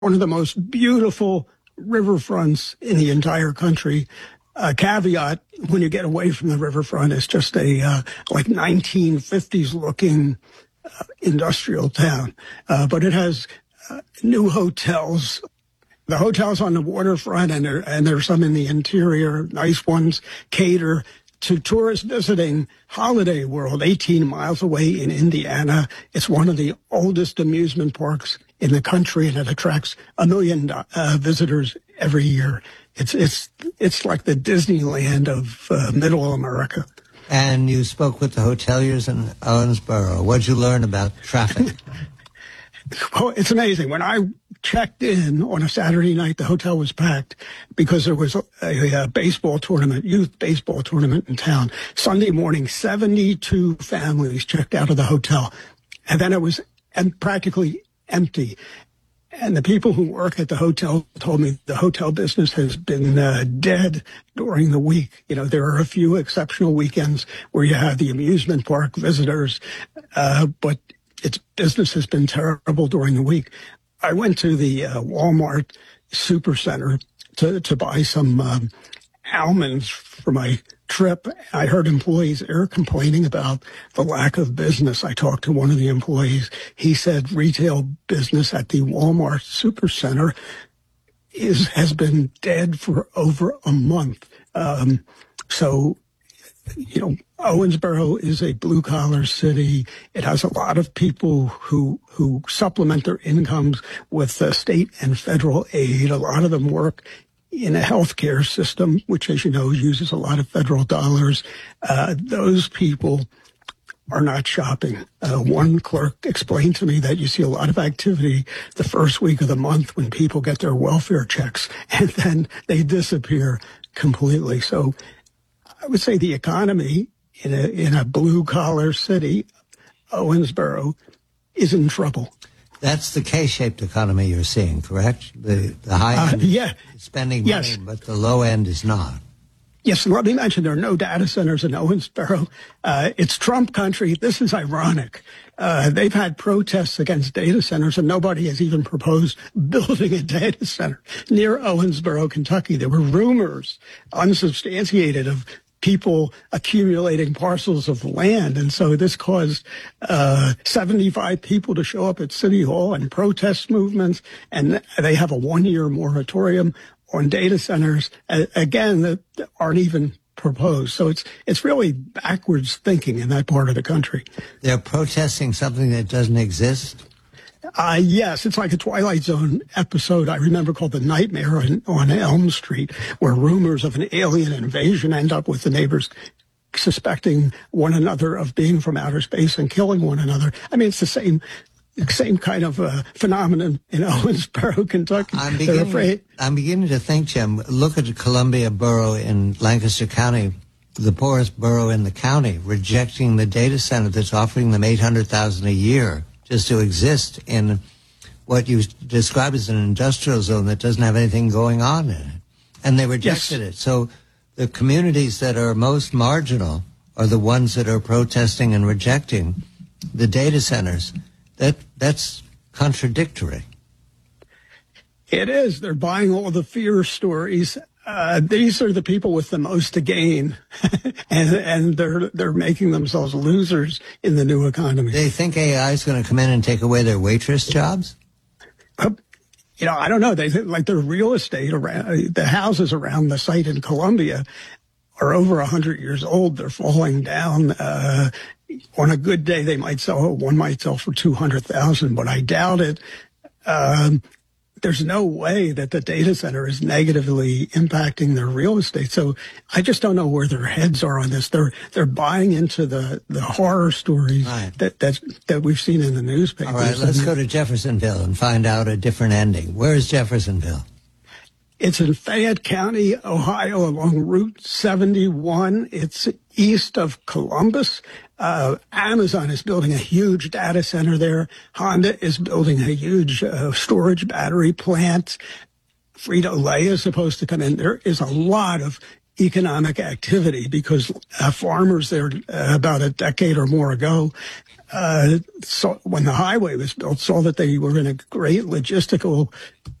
one of the most beautiful riverfronts in the entire country. Caveat, when you get away from the riverfront, it's just a like 1950s looking industrial town. But it has new hotels. The hotels on the waterfront, and there's some in the interior, nice ones, cater to tourists visiting Holiday World, 18 miles away in Indiana. It's one of the oldest amusement parks in the country, and it attracts 1 million visitors every year. It's like the Disneyland of Middle America. And you spoke with the hoteliers in Owensboro. What'd you learn about traffic? Well, it's amazing. When I checked in on a Saturday night, the hotel was packed because there was a baseball tournament, youth baseball tournament in town. Sunday morning, 72 families checked out of the hotel. And then it was practically empty. And the people who work at the hotel told me the hotel business has been dead during the week. You know, there are a few exceptional weekends where you have the amusement park visitors, but its business has been terrible during the week. I went to the Walmart Supercenter to buy some almonds for my trip. I heard employees there complaining about the lack of business. I talked to one of the employees. He said retail business at the Walmart Supercenter has been dead for over a month. So, you know, Owensboro is a blue-collar city. It has a lot of people who supplement their incomes with state and federal aid. A lot of them work in a healthcare system, which, as you know, uses a lot of federal dollars. Those people are not shopping. One clerk explained to me that you see a lot of activity the first week of the month when people get their welfare checks, and then they disappear completely. So I would say the economy in a blue-collar city, Owensboro, is in trouble. That's the K-shaped economy you're seeing, correct? The high end is spending money, yes, but the low end is not. Yes, let me mention there are no data centers in Owensboro. It's Trump country. This is ironic. They've had protests against data centers, and nobody has even proposed building a data center near Owensboro, Kentucky. There were rumors, unsubstantiated, of people accumulating parcels of land. And so this caused 75 people to show up at City Hall and protest movements. And they have a 1-year moratorium on data centers, again, that aren't even proposed. So it's really backwards thinking in that part of the country. They're protesting something that doesn't exist? Yes, it's like a Twilight Zone episode I remember called The Nightmare on Elm Street, where rumors of an alien invasion end up with the neighbors suspecting one another of being from outer space and killing one another. I mean, it's the same kind of phenomenon in Owensboro, Kentucky. I'm beginning to think, Jim, look at Columbia Borough in Lancaster County, the poorest borough in the county, rejecting the data center that's offering them $800,000 a year just to exist in what you describe as an industrial zone that doesn't have anything going on in it. And they rejected it. So the communities that are most marginal are the ones that are protesting and rejecting the data centers. That's contradictory. It is. They're buying all the fear stories. These are the people with the most to gain, and they're making themselves losers in the new economy. They think AI is going to come in and take away their waitress jobs? You know, I don't know. They think like their real estate around the houses around the site in Columbia are over 100 years old. They're falling down. On a good day, one might sell for $200,000, but I doubt it. There's no way that the data center is negatively impacting their real estate. So I just don't know where their heads are on this. They're buying into the horror stories that we've seen in the newspapers. All right, let's go to Jeffersonville and find out a different ending. Where is Jeffersonville? It's in Fayette County, Ohio, along Route 71. It's east of Columbus. Amazon is building a huge data center there. Honda is building a huge storage battery plant. Frito-Lay is supposed to come in. There is a lot of economic activity because farmers there about a decade or more ago saw, when the highway was built, saw that they were in a great logistical